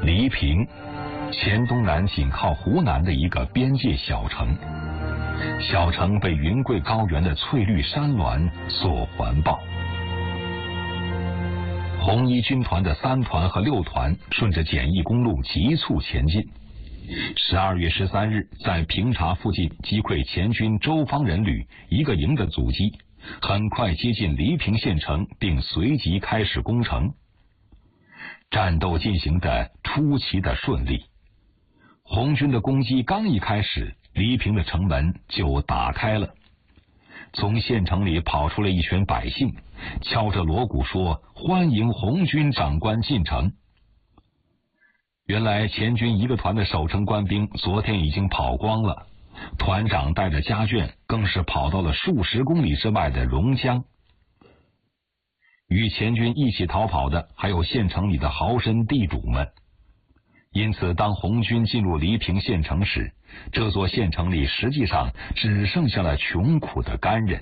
黎平，黔东南紧靠湖南的一个边界小城。小城被云贵高原的翠绿山峦所环抱。红一军团的3团和6团顺着简易公路急速前进。12月13日，在平察附近击溃黔军周方人旅一个营的阻击，很快接近黎平县城，并随即开始攻城。战斗进行得出奇的顺利。红军的攻击刚一开始，黎平的城门就打开了。从县城里跑出了一群百姓，敲着锣鼓说：“欢迎红军长官进城。”原来黔军一个团的守城官兵昨天已经跑光了，团长带着家眷更是跑到了数十公里之外的榕江。与黔军一起逃跑的还有县城里的豪绅地主们。因此当红军进入黎平县城时，这座县城里实际上只剩下了穷苦的干人。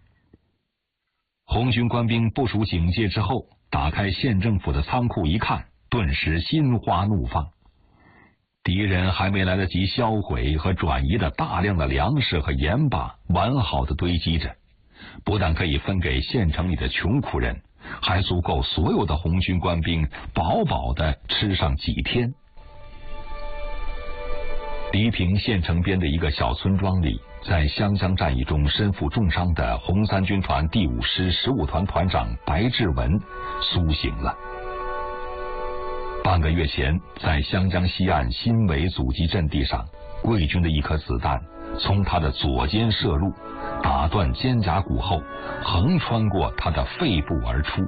红军官兵部署警戒之后，打开县政府的仓库一看，顿时心花怒放。敌人还没来得及销毁和转移的大量的粮食和盐巴完好的堆积着，不但可以分给县城里的穷苦人，还足够所有的红军官兵饱饱的吃上几天。黎平县城边的一个小村庄里，在湘江战役中身负重伤的红三军团第5师15团团长白志文苏醒了。半个月前，在湘江西岸新围阻击阵地上，贵军的一颗子弹从他的左肩射入，打断肩胛骨后，横穿过他的肺部而出。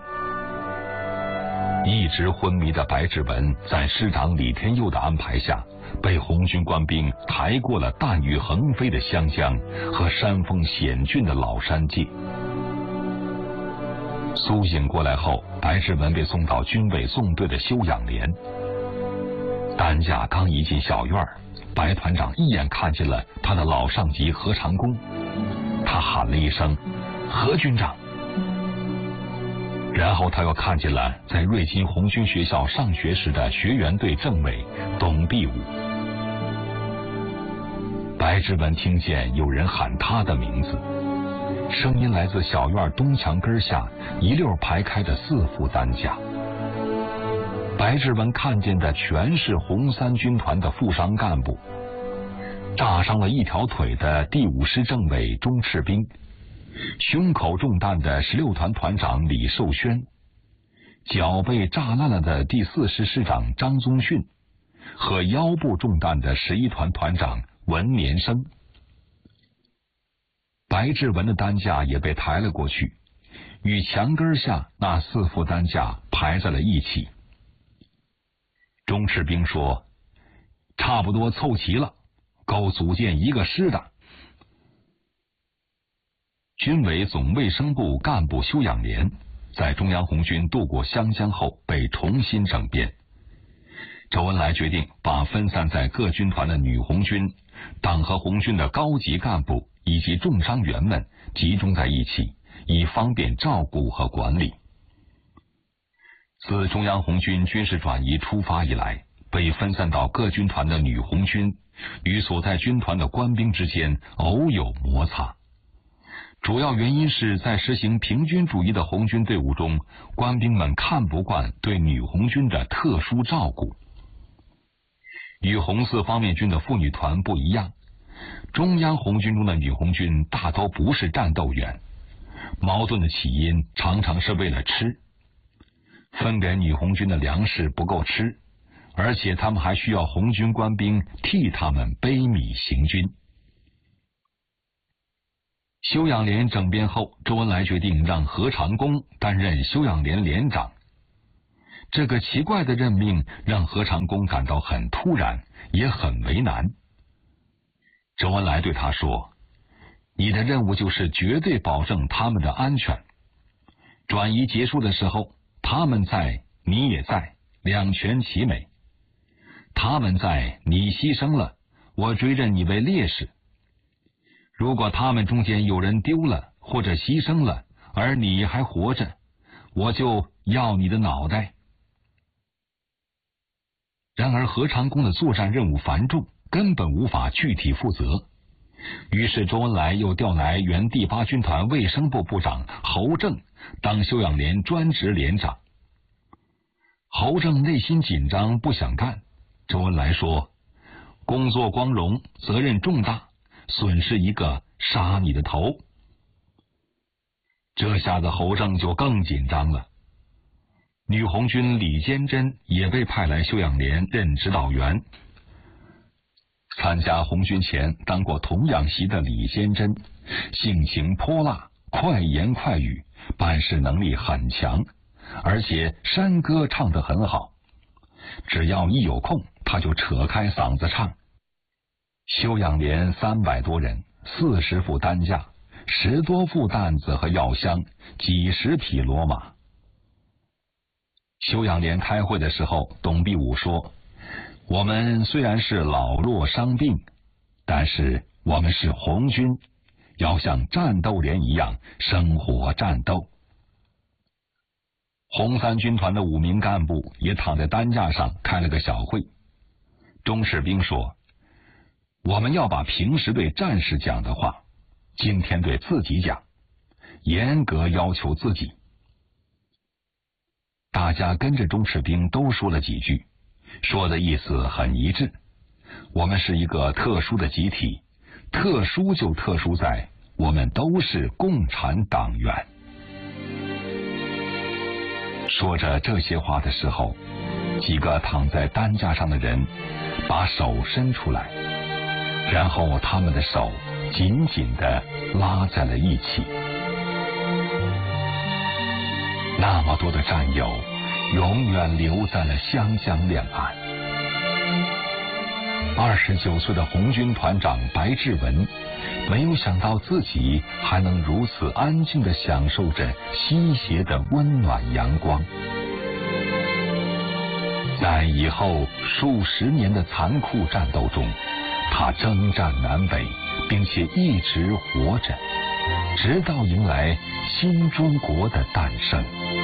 一直昏迷的白志文在师长李天佑的安排下，被红军官兵抬过了弹雨横飞的湘江和山峰险峻的老山界。苏醒过来后，白志文被送到军委纵队的休养连。担架刚一进小院，白团长一眼看见了他的老上级何长工，他喊了一声：“何军长。”然后他又看见了在瑞金红军学校上学时的学员队政委董必武。白志文听见有人喊他的名字，声音来自小院东墙根下一溜排开的4副担架。白志文看见的全是红三军团的负伤干部，炸伤了一条腿的第5师政委钟赤兵，胸口中弹的16团团长李寿轩，脚被炸烂了的第4师师长张宗训，和腰部中弹的11团团长文年生。白志文的担架也被抬了过去，与墙根下那4副担架排在了一起。钟赤兵说：“差不多凑齐了，够组建一个师的。”军委总卫生部干部休养连在中央红军渡过湘江后被重新整编。周恩来决定把分散在各军团的女红军、党和红军的高级干部以及重伤员们集中在一起，以方便照顾和管理。自中央红军军事转移出发以来，被分散到各军团的女红军与所在军团的官兵之间偶有摩擦，主要原因是在实行平均主义的红军队伍中，官兵们看不惯对女红军的特殊照顾。与红四方面军的妇女团不一样，中央红军中的女红军大都不是战斗员，矛盾的起因常常是为了吃。分给女红军的粮食不够吃，而且他们还需要红军官兵替他们背米行军。休养连整编后，周恩来决定让何长工担任休养连连长。这个奇怪的任命让何长工感到很突然，也很为难。周恩来对他说：“你的任务就是绝对保证他们的安全。转移结束的时候，他们在，你也在，两全其美。他们在，你牺牲了，我追认你为烈士。如果他们中间有人丢了或者牺牲了，而你还活着，我就要你的脑袋。” 然而何长工的作战任务繁重，根本无法具体负责。于是周恩来又调来原第8军团卫生部部长侯正当休养连专职连长。侯正内心紧张，不想干。周恩来说：“工作光荣，责任重大，损失一个，杀你的头。”这下子侯正就更紧张了。女红军李坚贞也被派来休养连任指导员。参加红军前当过童养媳的李坚贞，性情泼辣，快言快语，办事能力很强，而且山歌唱得很好。只要一有空，他就扯开嗓子唱。休养连300多人，40副担架，10多副担子和药箱，几十匹骡马。休养连开会的时候，董必武说：“我们虽然是老弱伤病，但是我们是红军，要像战斗连一样生活战斗。”红3军团的5名干部也躺在担架上开了个小会。钟士兵说：“我们要把平时对战士讲的话，今天对自己讲，严格要求自己。”大家跟着钟士兵都说了几句，说的意思很一致。我们是一个特殊的集体，特殊就特殊在我们都是共产党员。说着这些话的时候，几个躺在担架上的人把手伸出来，然后他们的手紧紧地拉在了一起。那么多的战友永远留在了湘江两岸。29岁的红军团长白志文没有想到自己还能如此安静地享受着西斜的温暖阳光。在以后数十年的残酷战斗中，他征战南北，并且一直活着，直到迎来新中国的诞生。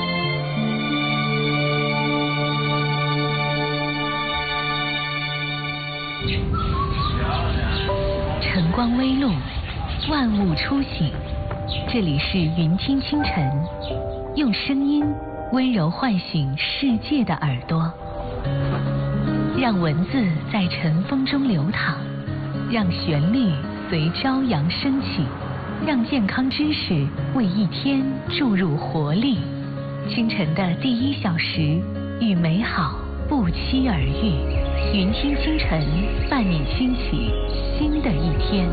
晨光微露，万物初醒。这里是云听清晨，用声音温柔唤醒世界的耳朵，让文字在晨风中流淌，让旋律随朝阳升起，让健康知识为一天注入活力。清晨的第1小时，与美好不期而遇。云听清晨，伴你兴起新的一天。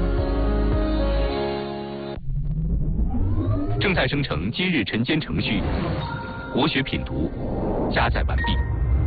正在生成今日晨间程序，国学品读加载完毕。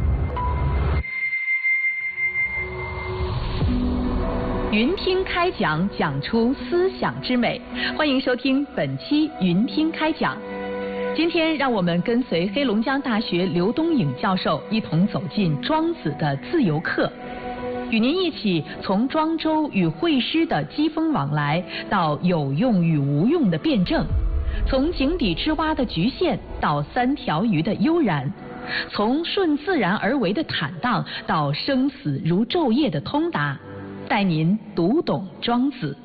云听开讲，讲出思想之美。欢迎收听本期云听开讲。今天让我们跟随黑龙江大学刘东颖教授一同走进庄子的自由课，与您一起从庄周与会师的机锋往来，到有用与无用的辩证，从井底之蛙的局限到3条鱼的悠然，从顺自然而为的坦荡到生死如昼夜的通达，带您读懂庄子。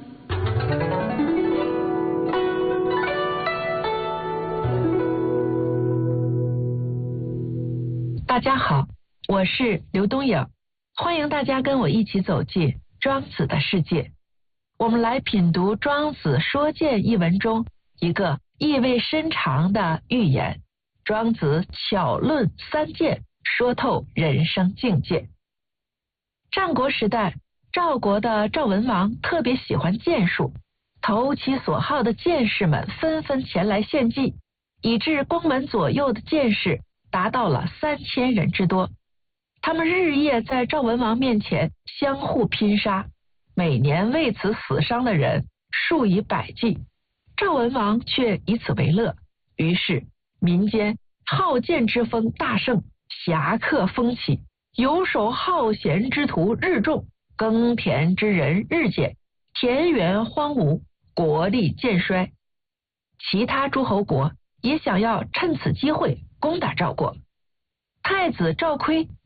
大家好，我是刘东颖，欢迎大家跟我一起走进庄子的世界。我们来品读庄子说谏一文中一个意味深长的寓言。庄子巧论3谏，说透人生境界。战国时代，赵国的赵文王特别喜欢剑术，投其所好的剑士们纷纷前来献计，以致宫门左右的剑士达到了3000人之多。他们日夜在赵文王面前相互拼杀，每年为此死伤的人数以百计。赵文王却以此为乐，于是民间好剑之风大盛，侠客风起，游手好闲之徒日众，耕田之人日减，田园荒芜，国力渐衰。其他诸侯国也想要趁此机会攻打赵国。太子赵岿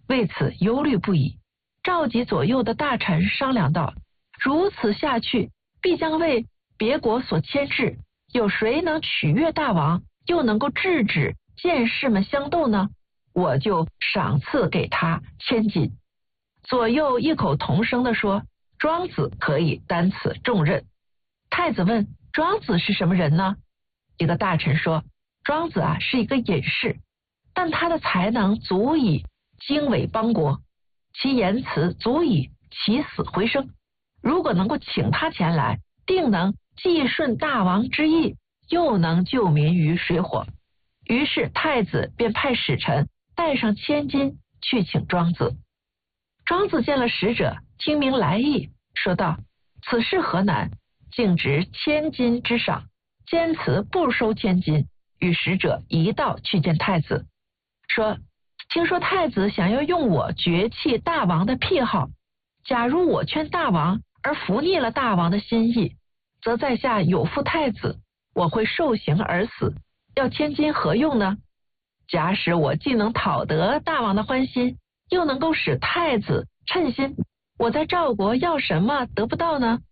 为此忧虑不已，召集左右的大臣商量道：如此下去，必将为别国所牵制，有谁能取悦大王，又能够制止剑士们相斗呢？我就赏赐给他1000金。左右异口同声地说：庄子可以担此重任。太子问：庄子是什么人呢？一个大臣说：庄子是一个隐士，但他的才能足以经纬邦国，其言辞足以起死回生。如果能够请他前来，定能既顺大王之意，又能救民于水火。于是太子便派使臣带上1000金去请庄子。庄子见了使者，听明来意，说道：此事何难，竟值1000金之赏，坚持不收1000金。与使者一道去见太子，说：听说太子想要用我绝弃大王的癖好，假如我劝大王而服逆了大王的心意，则在下有负太子，我会受刑而死，要1000金何用呢？假使我既能讨得大王的欢心，又能够使太子称心，我在赵国要什么得不到呢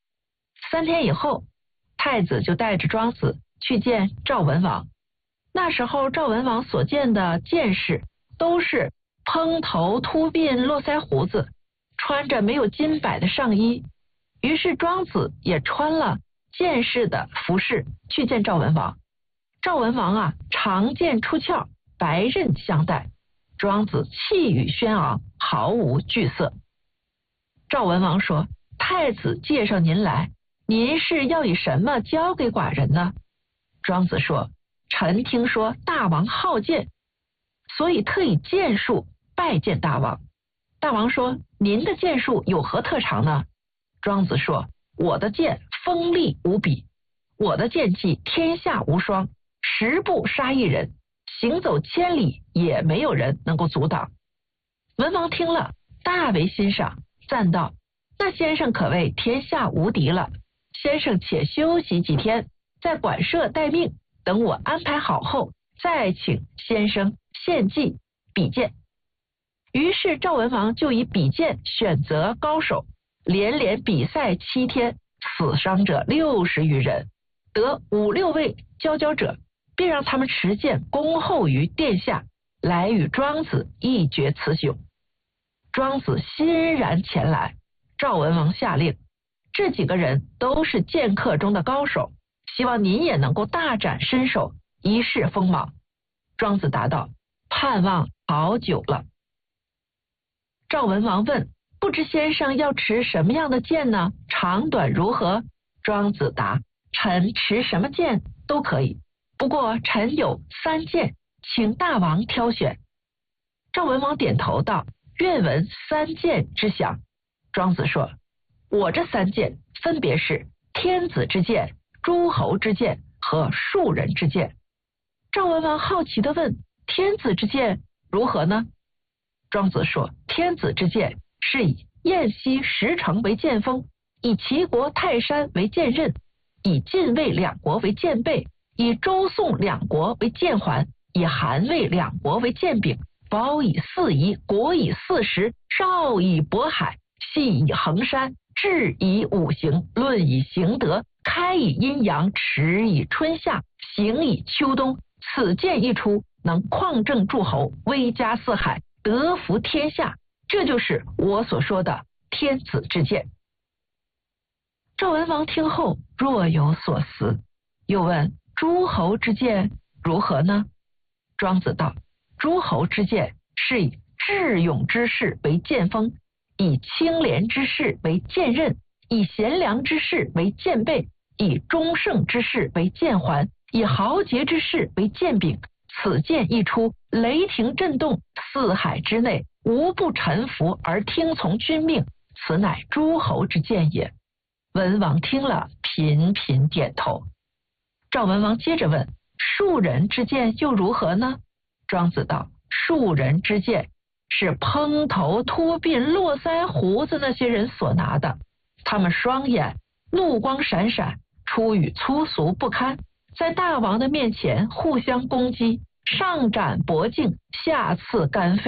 ？3天以后，太子就带着庄子去见赵文王。那时候赵文王所见的剑士都是蓬头秃鬓络腮胡子，穿着没有金摆的上衣，于是庄子也穿了剑士的服饰去见赵文王。赵文王长剑出鞘，白刃相待，庄子气宇轩昂，毫无惧色。赵文王说：太子介绍您来，您是要以什么交给寡人呢？庄子说：臣听说大王好剑，所以特以剑术拜见大王。大王说：您的剑术有何特长呢？庄子说：我的剑锋利无比，我的剑技天下无双，10步杀1人，行走千里也没有人能够阻挡。文王听了大为欣赏，赞道：那先生可谓天下无敌了，先生且休息几天，在馆舍待命，等我安排好后，再请先生献计比剑。于是赵文王就以比剑选择高手，连连比赛7天，死伤者60余人，得5、6位佼佼者，便让他们持剑恭候于殿下，来与庄子一决雌雄。庄子欣然前来，赵文王下令：这几个人都是剑客中的高手，希望您也能够大展身手，一试锋芒。庄子答道：盼望好久了。赵文王问：不知先生要持什么样的剑呢？长短如何？庄子答：臣持什么剑都可以，不过臣有3剑，请大王挑选。赵文王点头道：愿闻3剑之详。庄子说：我这3剑分别是天子之剑、诸侯之剑和庶人之剑。赵文王好奇地问：天子之剑如何呢？庄子说：天子之剑是以燕西10城为剑锋，以齐国泰山为剑刃，以晋魏2国为剑背，以周宋2国为剑环，以韩魏2国为剑柄，包以4夷，国以4时，少以渤海，细以衡山，治以5行，论以行德，开以阴阳，持以春夏，行以秋冬。此剑一出，能匡正诸侯，威加四海，得服天下。这就是我所说的天子之剑。赵文王听后若有所思，又问：诸侯之剑如何呢？庄子道：诸侯之剑是以智勇之士为剑锋，以清廉之士为剑刃，以贤良之士为剑背，以忠胜之士为剑环，以豪杰之士为剑柄。此剑一出，雷霆震动，四海之内无不臣服而听从君命，此乃诸侯之剑也。文王听了，频频点头。赵文王接着问：庶人之剑又如何呢？庄子道：庶人之剑是蓬头秃鬓络腮胡子那些人所拿的，他们双眼怒光闪闪，出语粗俗不堪，在大王的面前互相攻击，上斩脖颈，下刺肝肺，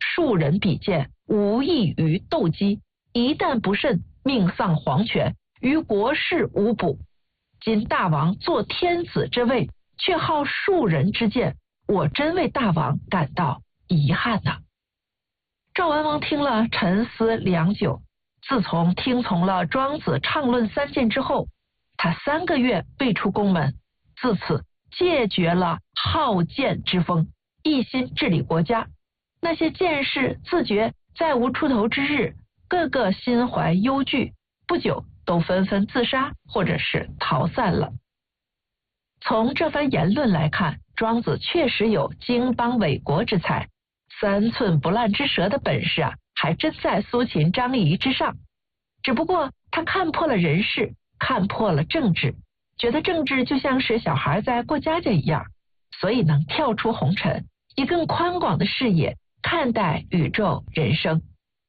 庶人比剑，无异于斗鸡，一旦不慎，命丧黄泉，于国事无补。今大王坐天子之位，却好庶人之剑，我真为大王感到遗憾呐。赵文王听了，沉思良久。自从听从了庄子畅论三谏之后，他3个月未出宫门，自此戒绝了好剑之风，一心治理国家。那些剑士自觉再无出头之日，个个心怀忧惧，不久都纷纷自杀或者是逃散了。从这番言论来看，庄子确实有经邦纬国之才，3寸不烂之舌的本事啊，还真在苏秦、张仪之上。只不过他看破了人事，看破了政治，觉得政治就像是小孩在过家家一样，所以能跳出红尘，以更宽广的视野看待宇宙人生。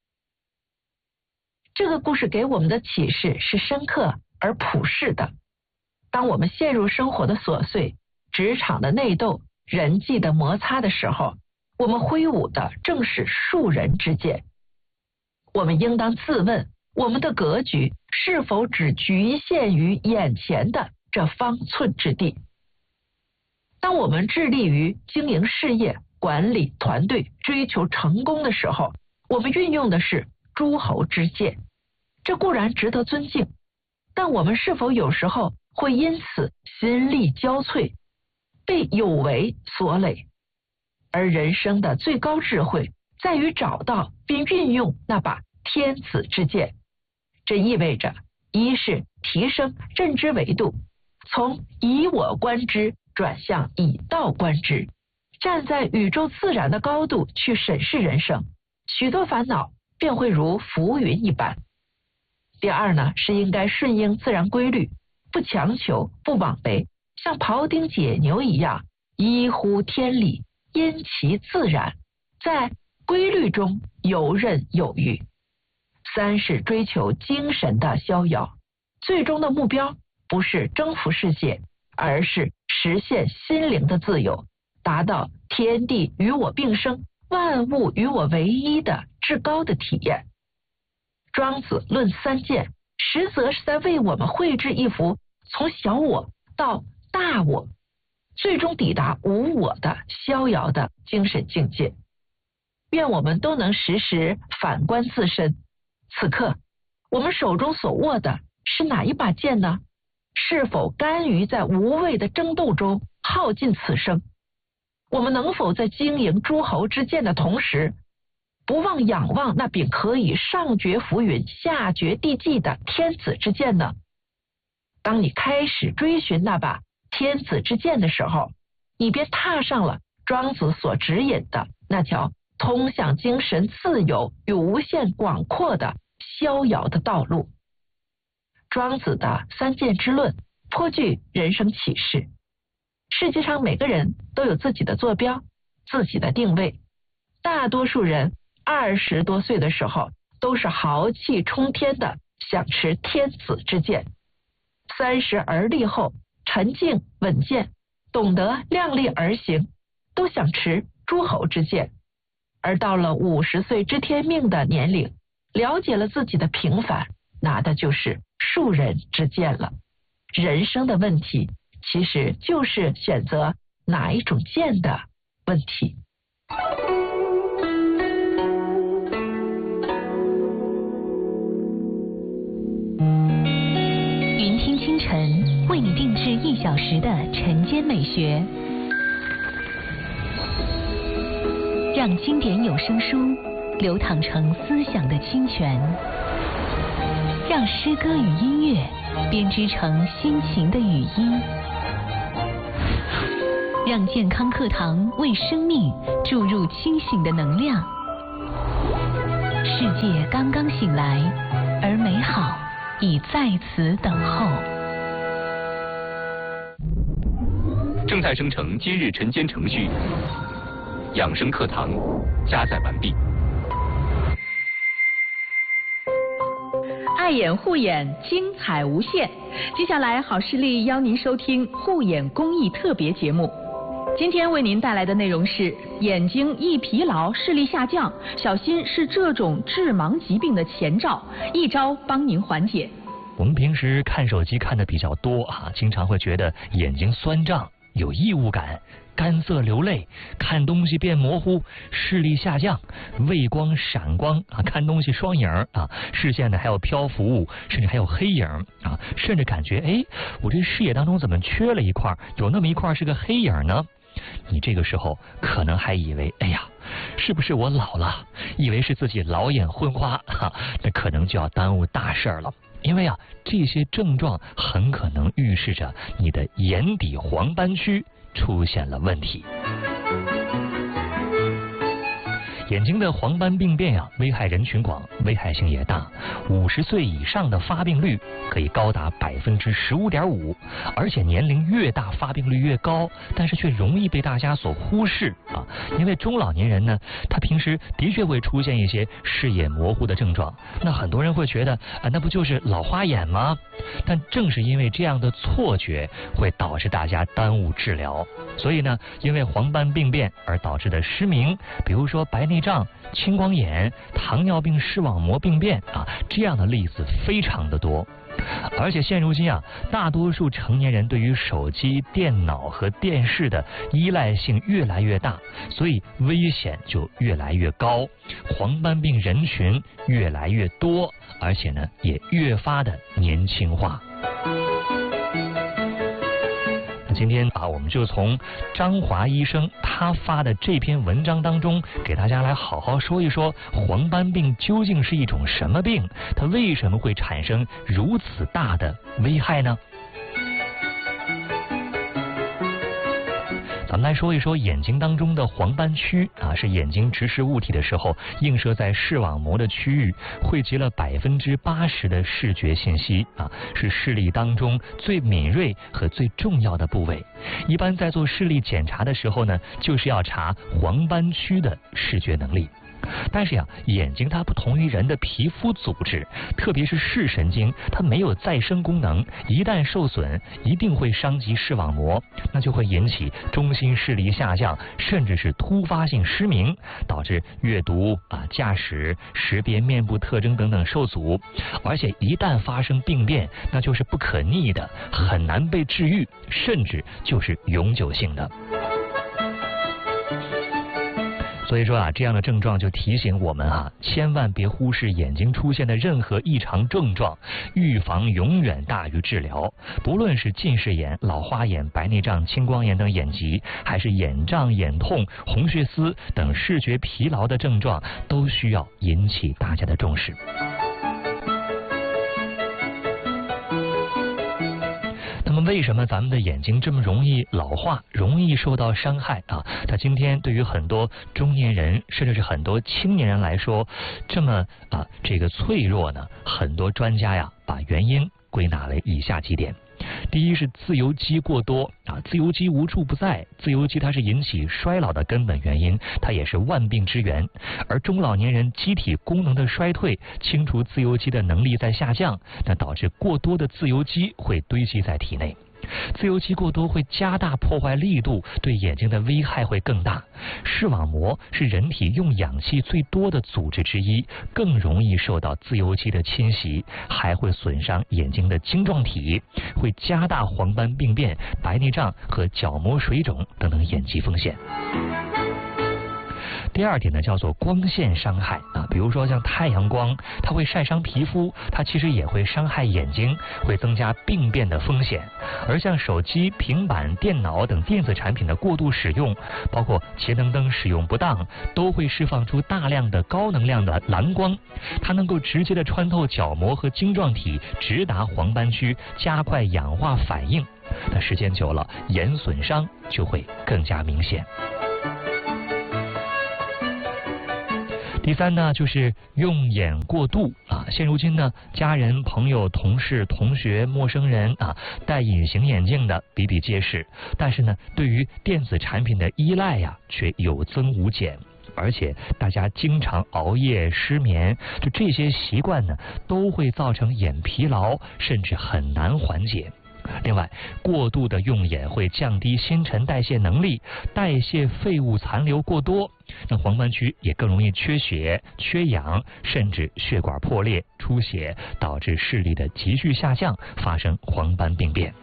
这个故事给我们的启示是深刻而普世的。当我们陷入生活的琐碎、职场的内斗、人际的摩擦的时候，我们挥舞的正是庶人之剑。我们应当自问，我们的格局是否只局限于眼前的这方寸之地？当我们致力于经营事业、管理团队、追求成功的时候，我们运用的是诸侯之剑，这固然值得尊敬，但我们是否有时候会因此心力交瘁，被有为所累？而人生的最高智慧在于找到并运用那把天子之剑。这意味着，一是提升认知维度，从以我观之转向以道观之，站在宇宙自然的高度去审视人生，许多烦恼便会如浮云一般。第二呢，是应该顺应自然规律，不强求，不妄为，像庖丁解牛一样，依乎天理，因其自然，在规律中游刃有余。三是追求精神的逍遥，最终的目标不是征服世界，而是实现心灵的自由，达到天地与我并生，万物与我为一的至高的体验。庄子论三谏，实则是在为我们绘制一幅从小我到大我，最终抵达无我的逍遥的精神境界。愿我们都能时时反观自身，此刻我们手中所握的是哪一把剑呢？是否甘于在无谓的争斗中耗尽此生？我们能否在经营诸侯之剑的同时，不忘仰望那柄可以上绝浮云、下绝地际的天子之剑呢？当你开始追寻那把天子之剑的时候，你便踏上了庄子所指引的那条通向精神自由与无限广阔的逍遥的道路。庄子的三谏之论颇具人生启示。世界上每个人都有自己的坐标，自己的定位。大多数人20多岁的时候都是豪气冲天的想持天子之剑，30而立后沉静稳健，懂得量力而行，都想持诸侯之剑。而到了50岁知天命的年龄，了解了自己的平凡，拿的就是庶人之剑了。人生的问题其实就是选择哪一种剑的问题。 云听清晨为你定制1小时的晨间美学，让经典有声书流淌成思想的清泉，让诗歌与音乐编织成心情的语音，让健康课堂为生命注入清醒的能量。世界刚刚醒来，而美好已在此等候。 正在生成今日晨间程序，养生课堂加载完毕。 爱眼护眼，精彩无限。接下来，好视力邀您收听护眼公益特别节目。 今天为您带来的内容是：眼睛易疲劳、视力下降，小心是这种致盲疾病的前兆，一招帮您缓解。 我们平时看手机看的比较多经常会觉得眼睛酸胀、有异物感、干涩流泪，看东西变模糊，视力下降，畏光闪光看东西双影视线呢还有漂浮物，甚至还有黑影甚至感觉我这视野当中怎么缺了一块，有那么一块是个黑影呢？你这个时候可能还以为是不是我老了，以为是自己老眼昏花那可能就要耽误大事了。因为这些症状很可能预示着你的眼底黄斑区出现了问题。眼睛的黄斑病变危害人群广，危害性也大，50岁以上的发病率可以高达15.5%，而且年龄越大发病率越高，但是却容易被大家所忽视因为中老年人呢，他平时的确会出现一些视野模糊的症状，那很多人会觉得那不就是老花眼吗？但正是因为这样的错觉，会导致大家耽误治疗。所以呢，因为黄斑病变而导致的失明，比如说白内障、青光眼、糖尿病视网膜病变这样的例子非常的多。而且现如今大多数成年人对于手机、电脑和电视的依赖性越来越大，所以危险就越来越高，黄斑病人群越来越多，而且呢也越发的年轻化。今天我们就从张华医生他发的这篇文章当中，给大家来好好说一说黄斑病究竟是一种什么病，它为什么会产生如此大的危害呢？咱们来说一说眼睛当中的黄斑区是眼睛直视物体的时候映射在视网膜的区域，汇集了80%的视觉信息是视力当中最敏锐和最重要的部位。一般在做视力检查的时候呢，就是要查黄斑区的视觉能力。但是眼睛它不同于人的皮肤组织，特别是视神经，它没有再生功能，一旦受损，一定会伤及视网膜，那就会引起中心视力下降，甚至是突发性失明，导致阅读驾驶、识别面部特征等等受阻。而且一旦发生病变，那就是不可逆的，很难被治愈，甚至就是永久性的。所以说这样的症状就提醒我们千万别忽视眼睛出现的任何异常症状，预防永远大于治疗。不论是近视眼、老花眼、白内障、青光眼等眼疾，还是眼胀、眼痛、红血丝等视觉疲劳的症状，都需要引起大家的重视。那么为什么咱们的眼睛这么容易老化，容易受到伤害它今天对于很多中年人，甚至是很多青年人来说，这么这个脆弱呢？很多专家把原因归纳为以下几点。第一是自由基过多自由基无处不在，自由基它是引起衰老的根本原因，它也是万病之源。而中老年人机体功能的衰退，清除自由基的能力在下降，那导致过多的自由基会堆积在体内。自由基过多会加大破坏力度，对眼睛的危害会更大。视网膜是人体用氧气最多的组织之一，更容易受到自由基的侵袭，还会损伤眼睛的晶状体，会加大黄斑病变、白内障和角膜水肿等等眼疾风险。第二点呢，叫做光线伤害比如说像太阳光，它会晒伤皮肤，它其实也会伤害眼睛，会增加病变的风险。而像手机、平板、电脑等电子产品的过度使用，包括节能灯使用不当，都会释放出大量的高能量的蓝光，它能够直接的穿透角膜和晶状体，直达黄斑区，加快氧化反应。那时间久了，眼损伤就会更加明显。第三呢，就是用眼过度现如今呢，家人、朋友、同事、同学、陌生人戴隐形眼镜的比比皆是，但是呢，对于电子产品的依赖却有增无减。而且大家经常熬夜、失眠，就这些习惯呢，都会造成眼疲劳，甚至很难缓解。 另外，过度的用眼会降低新陈代谢能力，代谢废物残留过多，那黄斑区也更容易缺血、缺氧，甚至血管破裂、出血，导致视力的急剧下降，发生黄斑病变。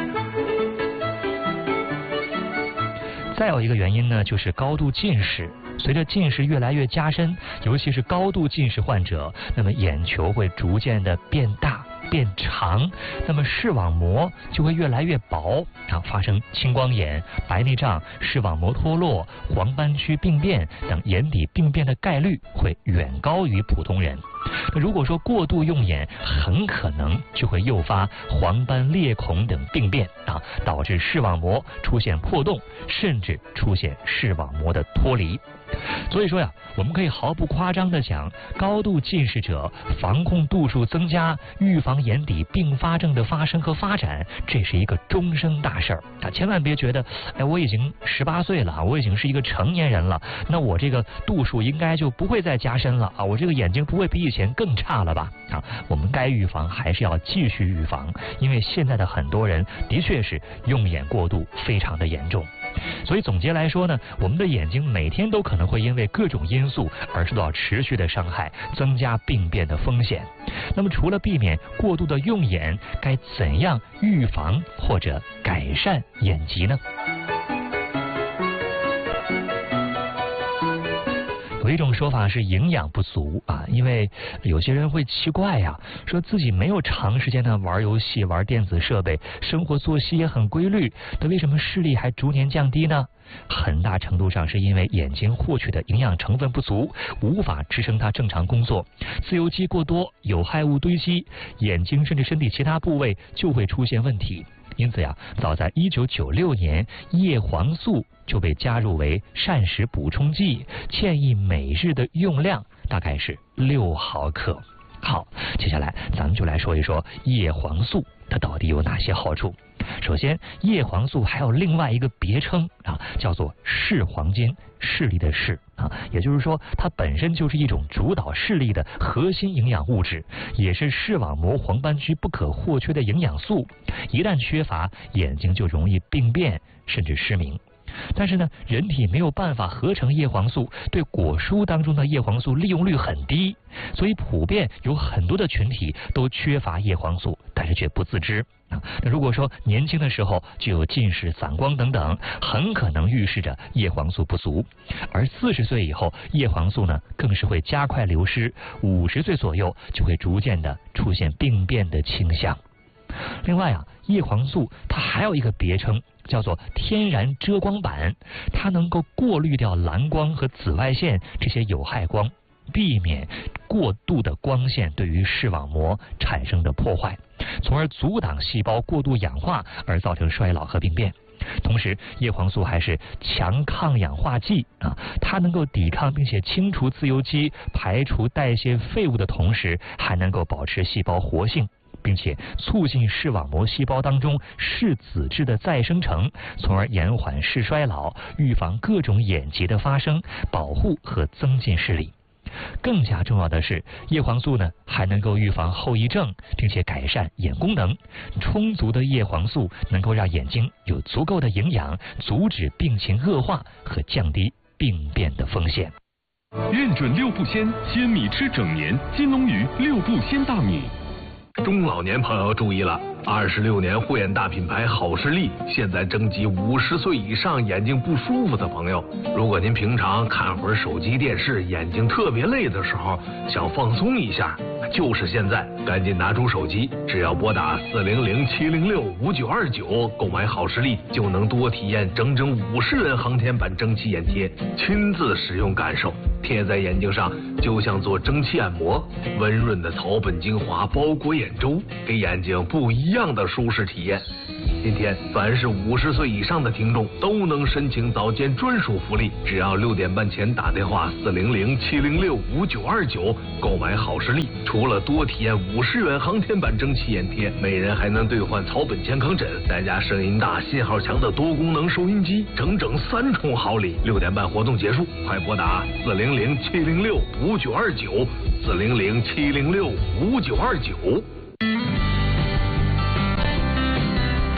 再有一个原因呢，就是高度近视。随着近视越来越加深，尤其是高度近视患者，那么眼球会逐渐的变大变长，那么视网膜就会越来越薄，发生青光眼、白内障、视网膜脱落、黄斑区病变等眼底病变的概率会远高于普通人。那如果说过度用眼，很可能就会诱发黄斑裂孔等病变导致视网膜出现破洞，甚至出现视网膜的脱离。所以说呀，我们可以毫不夸张地讲，高度近视者防控度数增加，预防眼底并发症的发生和发展，这是一个终生大事儿千万别觉得，我已经18岁了，我已经是一个成年人了，那我这个度数应该就不会再加深了我这个眼睛不会比以前更差了吧我们该预防还是要继续预防，因为现在的很多人的确是用眼过度，非常的严重。所以总结来说呢，我们的眼睛每天都可能会因为各种因素而受到持续的伤害，增加病变的风险。那么除了避免过度的用眼，该怎样预防或者改善眼疾呢？有一种说法是营养不足因为有些人会奇怪说自己没有长时间的玩游戏、玩电子设备，生活作息也很规律，那为什么视力还逐年降低呢？很大程度上是因为眼睛获取的营养成分不足，无法支撑它正常工作，自由基过多，有害物堆积，眼睛甚至身体其他部位就会出现问题。因此早在1996年，叶黄素就被加入为膳食补充剂，建议每日的用量大概是6毫克。好，接下来咱们就来说一说叶黄素它到底有哪些好处。首先，叶黄素还有另外一个别称叫做视黄金，视力的视也就是说它本身就是一种主导视力的核心营养物质，也是视网膜黄斑区不可或缺的营养素，一旦缺乏，眼睛就容易病变甚至失明。但是呢，人体没有办法合成叶黄素，对果蔬当中的叶黄素利用率很低，所以普遍有很多的群体都缺乏叶黄素，但是却不自知那如果说年轻的时候就有近视、散光等等，很可能预示着叶黄素不足。而40岁以后，叶黄素呢更是会加快流失，50岁左右就会逐渐的出现病变的倾向。另外叶黄素它还有一个别称叫做天然遮光板，它能够过滤掉蓝光和紫外线这些有害光，避免过度的光线对于视网膜产生的破坏，从而阻挡细胞过度氧化而造成衰老和病变。同时，叶黄素还是强抗氧化剂它能够抵抗并且清除自由基，排除代谢废物的同时，还能够保持细胞活性，并且促进视网膜细胞当中视紫质的再生成，从而延缓视衰老，预防各种眼疾的发生，保护和增进视力。更加重要的是，叶黄素呢还能够预防后遗症，并且改善眼功能。充足的叶黄素能够让眼睛有足够的营养，阻止病情恶化和降低病变的风险。 认准6步鲜，鲜米吃整年。金龙鱼6步鲜大米。 中老年朋友注意了，26年护眼大品牌好视力现在征集50岁以上眼睛不舒服的朋友。如果您平常看会儿手机电视，眼睛特别累的时候，想放松一下，就是现在，赶紧拿出手机，只要拨打400-706-5929购买好视力，就能多体验整整50元航天版蒸汽眼贴，亲自使用感受，贴在眼睛上就像做蒸汽按摩，温润的草本精华包裹眼周，给眼睛不一样的舒适体验。今天凡是50岁以上的听众都能申请早间专属福利，只要6点半前打电话400-706-5929购买好视力，除了多体验50元航天版蒸汽眼贴，每人还能兑换草本健康枕，再加声音大、信号强的多功能收音机，整整3重好礼。6点半活动结束，快拨打400-706-5929 400-706-5929。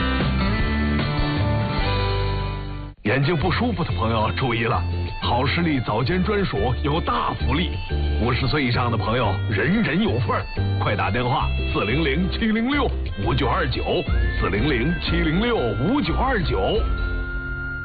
眼睛不舒服的朋友注意了，好视力早间专属有大福利，50岁以上的朋友人人有份，快打电话400-706-5929，400-706-5929。